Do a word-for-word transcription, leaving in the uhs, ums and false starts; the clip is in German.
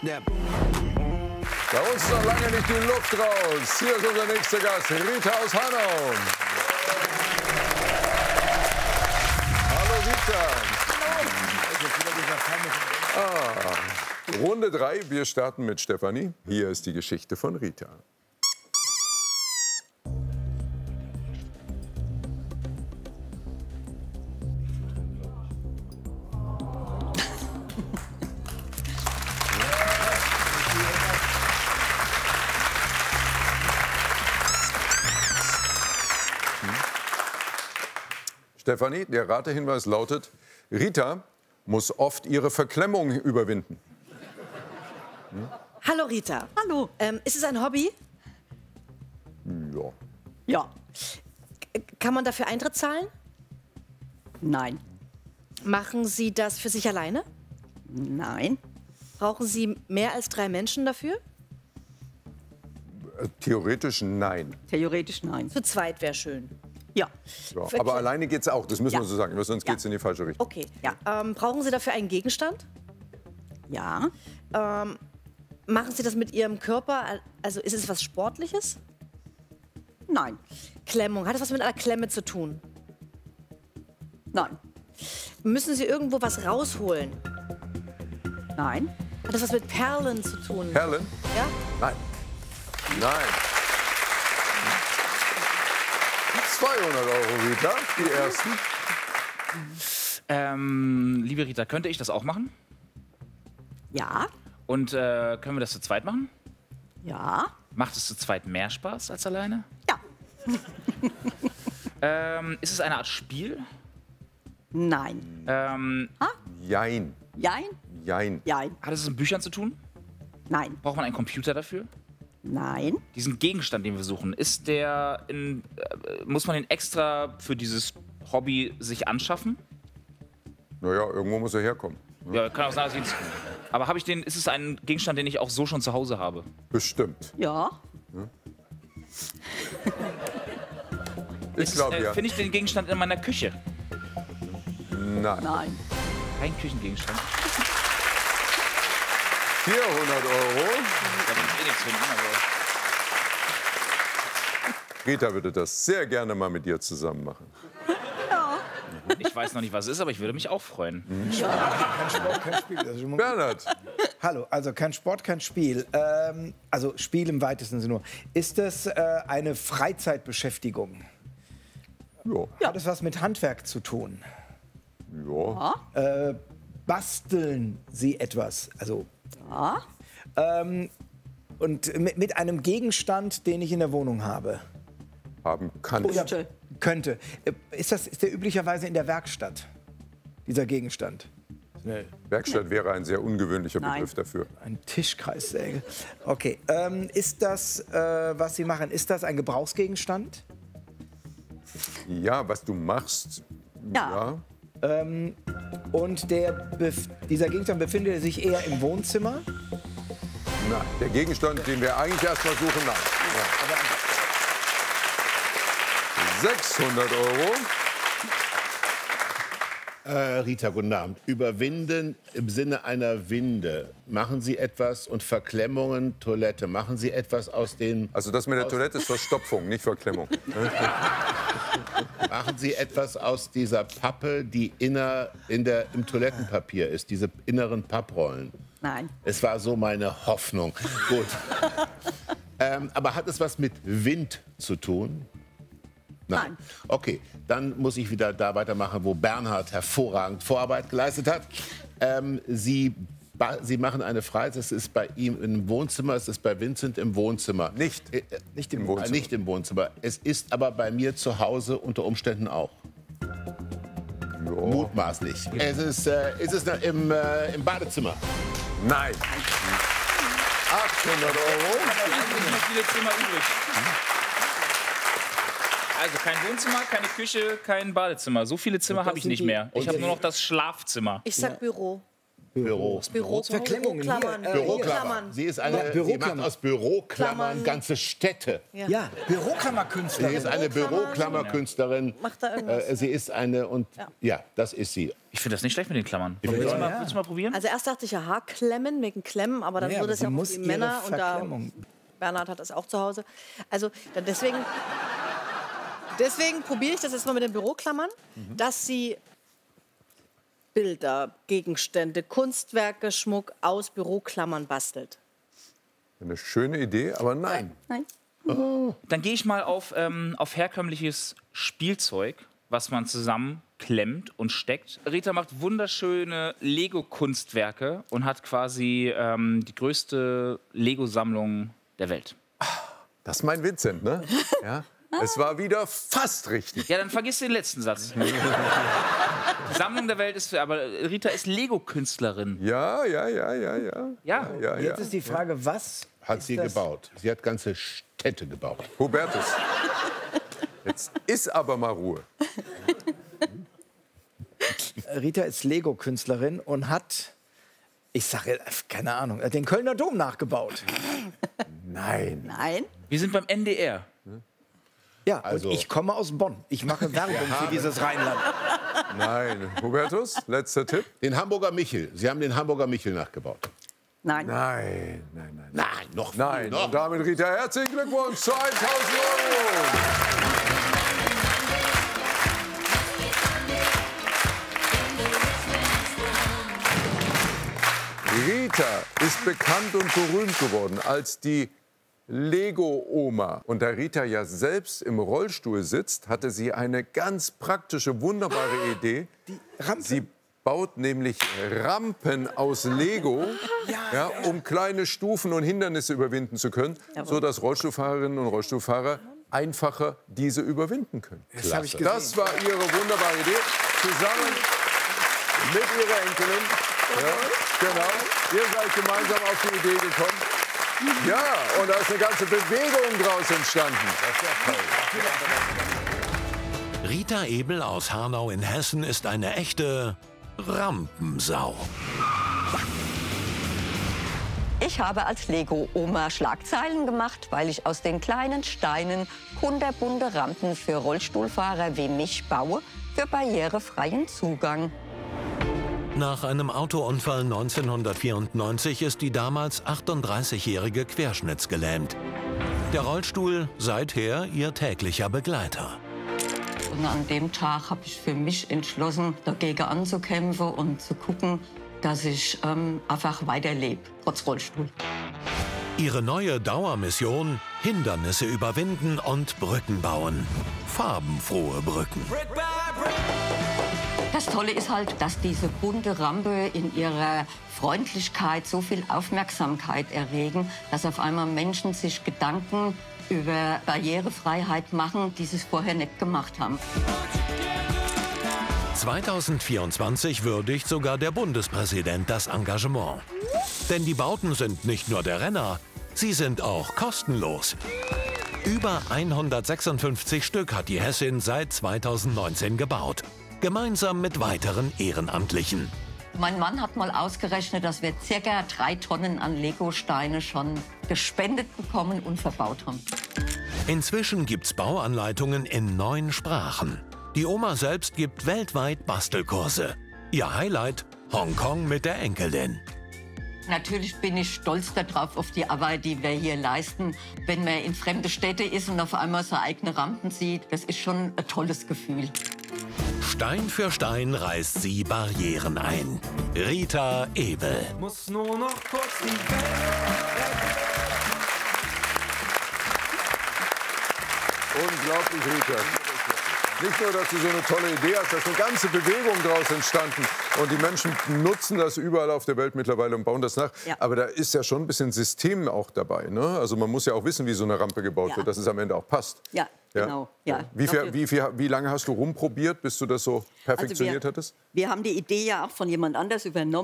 Ja. Bei uns noch lange nicht die Luft raus. Hier ist unser nächster Gast, Rita aus Hanau. Hallo Rita. Hallo. Ah, Runde drei, wir starten mit Stefanie. Hier ist die Geschichte von Rita. Stefanie, der Ratehinweis lautet, Rita muss oft ihre Verklemmung überwinden. Hm? Hallo Rita. Hallo. Ähm, ist es ein Hobby? Ja. Ja. K kann man dafür Eintritt zahlen? Nein. Machen Sie das für sich alleine? Nein. Brauchen Sie mehr als drei Menschen dafür? Theoretisch nein. Theoretisch nein. Zu zweit wäre schön. Ja. Ja, aber alleine geht es auch, das müssen Ja. wir so sagen, sonst Ja. geht es in die falsche Richtung. Okay. Ja. Ähm, brauchen Sie dafür einen Gegenstand? Ja. Ähm, machen Sie das mit Ihrem Körper? Also ist es was Sportliches? Nein. Klemmung. Hat es was mit einer Klemme zu tun? Nein. Müssen Sie irgendwo was rausholen? Nein. Hat das was mit Perlen zu tun? Perlen? Ja? Nein. Nein. zweihundert Euro, Rita, die ersten. Ähm, liebe Rita, könnte ich das auch machen? Ja. Und äh, können wir das zu zweit machen? Ja. Macht es zu zweit mehr Spaß als alleine? Ja. Ähm, ist es eine Art Spiel? Nein. Ähm, Jein. Jein? Jein. Jein. hat es mit Büchern zu tun? Nein. Braucht man einen Computer dafür? Nein. Diesen Gegenstand, den wir suchen, ist der in, äh, muss man den extra für dieses Hobby sich anschaffen? Naja, irgendwo muss er herkommen. Ja, kann auch sein, dass ich ihn, aber habe ich den, ist es ein Gegenstand, den ich auch so schon zu Hause habe? Bestimmt. Ja. Ich Ist es, glaube äh, ja. Finde ich den Gegenstand in meiner Küche? Nein. Nein. Kein Küchengegenstand. vierhundert Euro. Da bin ich eh nichts finden, aber Rita würde das sehr gerne mal mit dir zusammen machen. ich weiß noch nicht, was es ist, aber ich würde mich auch freuen. Kein Sport, kein Spiel. Also, Bernhard, hallo, also kein Sport, kein Spiel. Ähm, also Spiel im weitesten Sinne nur. Ist das äh, eine Freizeitbeschäftigung? ja. Hat es was mit Handwerk zu tun? Ja. Äh, basteln Sie etwas? Also, Ja. ähm, und mit, mit einem Gegenstand, den ich in der Wohnung habe? Haben kann. Könnte. Könnte. Äh, Ist, das, ist der üblicherweise in der Werkstatt, dieser Gegenstand? Werkstatt wäre ein sehr ungewöhnlicher Nein. Begriff dafür. Ein Tischkreissäge. Okay. Ähm, ist das, äh, was Sie machen, ist das ein Gebrauchsgegenstand? Ja, was du machst. Ja. Ja. Ähm, und der bef- dieser Gegenstand befindet sich eher im Wohnzimmer? Nein. Der Gegenstand, den wir eigentlich erst mal suchen, nein. Ja. sechshundert Euro. Äh, Rita, guten Abend. Überwinden im Sinne einer Winde. Machen Sie etwas und Verklemmungen, Toilette. Machen Sie etwas aus den... Also das mit der Toilette ist Verstopfung, nicht Verklemmung. Machen Sie etwas aus dieser Pappe, die inner, in der, im Toilettenpapier ist, diese inneren Papprollen. Nein. Es war so meine Hoffnung. Gut. ähm, aber hat es was mit Wind zu tun? Nein. Okay, dann muss ich wieder da weitermachen, wo Bernhard hervorragend Vorarbeit geleistet hat. Ähm, Sie, ba- Sie machen eine Freizeit, es ist bei ihm im Wohnzimmer, es ist bei Vincent im Wohnzimmer. Nicht. Äh, äh, Nicht im äh, Wohnzimmer. Nicht im Wohnzimmer. Es ist aber bei mir zu Hause unter Umständen auch. Mutmaßlich. Es ist, äh, ist es im, äh, im Badezimmer. Nein. achthundert Euro. Eigentlich noch viele Zimmer übrig. Also kein Wohnzimmer, keine Küche, kein Badezimmer. So viele Zimmer das habe ich sind nicht die- mehr. Ich und habe die- nur noch das Schlafzimmer. Ich sag Büro. Büro. Büro, Verklemmungen hier, Büroklammern. äh, Büroklammern. Sie ist eine, Ja, sie macht Büroklammern. aus Büroklammern Klammern. ganze Städte. Ja. Ja, Büroklammerkünstlerin. Sie ist eine Büroklammerkünstlerin. Macht da irgendwas. Äh, Sie ist eine und ja. ja, das ist sie. Ich finde das nicht schlecht mit den Klammern. finde Willst du das- mal, ja. willst du mal probieren? Also erst dachte ich ja Haarklemmen wegen Klemmen, aber dann Ja, wurde aber das sie ja auch muss für die ihre Männer und da Verklemmung- Bernhard hat das auch zu Hause. Also dann deswegen deswegen probiere ich das jetzt mal mit den Büroklammern, Mhm. dass sie Bilder, Gegenstände, Kunstwerke, Schmuck aus Büroklammern bastelt. Eine schöne Idee, aber nein. Nein. Dann gehe ich mal auf, ähm, auf herkömmliches Spielzeug, was man zusammen klemmt und steckt. Rita macht wunderschöne Lego-Kunstwerke und hat quasi ähm, die größte Lego-Sammlung der Welt. Das ist mein Vincent, ne? Ja. Es war wieder fast richtig. Ja, dann vergiss den letzten Satz. Die Sammlung der Welt ist, aber Rita ist Lego-Künstlerin. Ja, ja, ja, ja, ja. Ja. ja, ja. Jetzt ist die Frage, was Hat ist sie das? gebaut. Sie hat ganze Städte gebaut. Hubertus. Jetzt ist aber mal Ruhe. Rita ist Lego-Künstlerin und hat, ich sage, keine Ahnung, den Kölner Dom nachgebaut. Nein. Nein. Wir sind beim N D R. Ja, Also- und ich komme aus Bonn. Ich mache Werbung für dieses Rheinland. Nein. Hubertus, letzter Tipp. Den Hamburger Michel. Sie haben den Hamburger Michel nachgebaut. Nein. Nein, nein, nein. Nein, noch viel, Nein. noch. Und damit, Rita, herzlichen Glückwunsch zu tausend Euro. Rita ist bekannt und berühmt geworden als die Lego-Oma. Und da Rita ja selbst im Rollstuhl sitzt, hatte sie eine ganz praktische, wunderbare Idee. Rampe. Sie baut nämlich Rampen aus Lego, ja, um kleine Stufen und Hindernisse überwinden zu können, sodass Rollstuhlfahrerinnen und Rollstuhlfahrer einfacher diese überwinden können. Das habe ich gesehen. Das war ihre wunderbare Idee, zusammen mit ihrer Enkelin. Ja, genau. Ihr seid gemeinsam auf die Idee gekommen. Ja, und da ist eine ganze Bewegung draus entstanden. Rita Ebel aus Hanau in Hessen ist eine echte Rampensau. Ich habe als Lego-Oma Schlagzeilen gemacht, weil ich aus den kleinen Steinen kunterbunte Rampen für Rollstuhlfahrer wie mich baue, für barrierefreien Zugang. Nach einem Autounfall neunzehnhundertvierundneunzig ist die damals achtunddreißigjährige querschnittsgelähmt. Der Rollstuhl seither ihr täglicher Begleiter. Und an dem Tag habe ich für mich entschlossen, dagegen anzukämpfen und zu gucken, dass ich ähm, einfach weiterlebe, trotz Rollstuhl. Ihre neue Dauermission: Hindernisse überwinden und Brücken bauen. Farbenfrohe Brücken. Das Tolle ist halt, dass diese bunte Rampe in ihrer Freundlichkeit so viel Aufmerksamkeit erregen, dass auf einmal Menschen sich Gedanken über Barrierefreiheit machen, die sie es vorher nicht gemacht haben. zweitausendvierundzwanzig würdigt sogar der Bundespräsident das Engagement. Denn die Bauten sind nicht nur der Renner, sie sind auch kostenlos. Über hundertsechsundfünfzig Stück hat die Hessin seit zweitausendneunzehn gebaut. Gemeinsam mit weiteren Ehrenamtlichen. Mein Mann hat mal ausgerechnet, dass wir ca. drei Tonnen an Lego-Steine schon gespendet bekommen und verbaut haben. Inzwischen gibt's Bauanleitungen in neun Sprachen. Die Oma selbst gibt weltweit Bastelkurse. Ihr Highlight: Hongkong mit der Enkelin. Natürlich bin ich stolz darauf, auf die Arbeit, die wir hier leisten. Wenn man in fremde Städte ist und auf einmal seine eigene Rampen sieht, das ist schon ein tolles Gefühl. Stein für Stein reißt sie Barrieren ein. Rita Ebel. Muss nur noch kurz die Welt. Unglaublich, Rita. Nicht nur, dass du so eine tolle Idee hast, da ist eine ganze Bewegung daraus entstanden. Und die Menschen nutzen das überall auf der Welt mittlerweile und bauen das nach. Ja. Aber da ist ja schon ein bisschen System auch dabei. Ne? Also man muss ja auch wissen, wie so eine Rampe gebaut Ja. wird, dass es am Ende auch passt. Ja, genau. Ja. Wie, viel, Dafür- wie, viel, wie lange hast du rumprobiert, bis du das so perfektioniert wir, hattest? Wir haben die Idee ja auch von jemand anders übernommen.